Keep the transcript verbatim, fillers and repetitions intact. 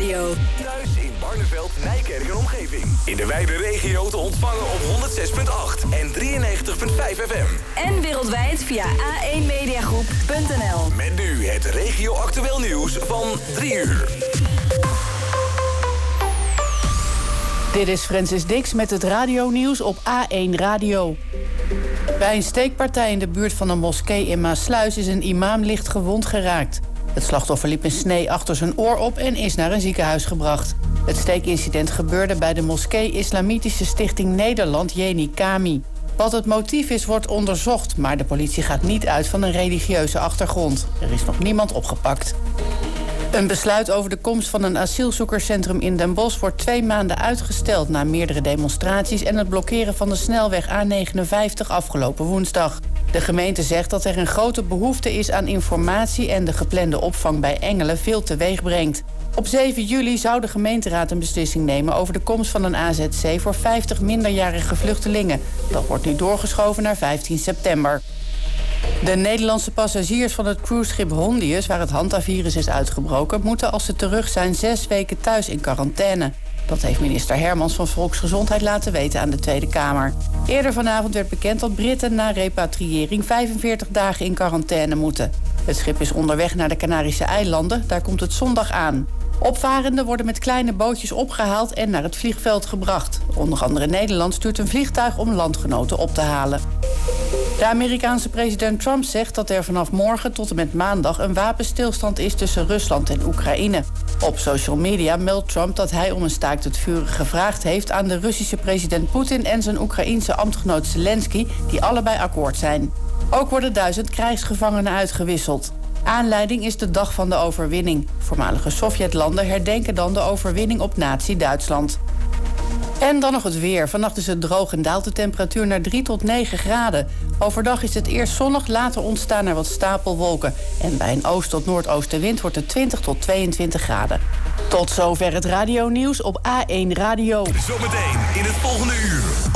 Radio. Thuis in Barneveld, Nijkerk en omgeving. In de wijde regio te ontvangen op honderd zes komma acht en drieënnegentig komma vijf F M. En wereldwijd via a één mediagroep punt n l. Met nu het regio-actueel nieuws van drie uur. Dit is Francis Dix met het radionieuws op A één Radio. Bij een steekpartij in de buurt van een moskee in Maassluis is een imam licht gewond geraakt. Het slachtoffer liep een snee achter zijn oor op en is naar een ziekenhuis gebracht. Het steekincident gebeurde bij de moskee Islamitische Stichting Nederland Jeni Kami. Wat het motief is, wordt onderzocht, maar de politie gaat niet uit van een religieuze achtergrond. Er is nog niemand opgepakt. Een besluit over de komst van een asielzoekerscentrum in Den Bosch wordt twee maanden uitgesteld na meerdere demonstraties en het blokkeren van de snelweg A negenenvijftig afgelopen woensdag. De gemeente zegt dat er een grote behoefte is aan informatie en de geplande opvang bij Engelen veel teweeg brengt. Op zeven juli zou de gemeenteraad een beslissing nemen over de komst van een A Z C voor vijftig minderjarige vluchtelingen. Dat wordt nu doorgeschoven naar vijftien september. De Nederlandse passagiers van het cruiseschip Hondius, waar het hantavirus is uitgebroken, moeten als ze terug zijn zes weken thuis in quarantaine. Dat heeft minister Hermans van Volksgezondheid laten weten aan de Tweede Kamer. Eerder vanavond werd bekend dat Britten na repatriëring vijfenveertig dagen in quarantaine moeten. Het schip is onderweg naar de Canarische eilanden, daar komt het zondag aan. Opvarenden worden met kleine bootjes opgehaald en naar het vliegveld gebracht. Onder andere Nederland stuurt een vliegtuig om landgenoten op te halen. De Amerikaanse president Trump zegt dat er vanaf morgen tot en met maandag een wapenstilstand is tussen Rusland en Oekraïne. Op social media meldt Trump dat hij om een staakt het vuren gevraagd heeft aan de Russische president Poetin en zijn Oekraïense ambtgenoot Zelensky, die allebei akkoord zijn. Ook worden duizend krijgsgevangenen uitgewisseld. Aanleiding is de dag van de overwinning. Voormalige Sovjetlanden herdenken dan de overwinning op Nazi-Duitsland. En dan nog het weer. Vannacht is het droog en daalt de temperatuur naar drie tot negen graden. Overdag is het eerst zonnig, later ontstaan er wat stapelwolken. En bij een oost- tot noordoostenwind wordt het twintig tot tweeëntwintig graden. Tot zover het radionieuws op A één Radio. Zometeen in het volgende uur.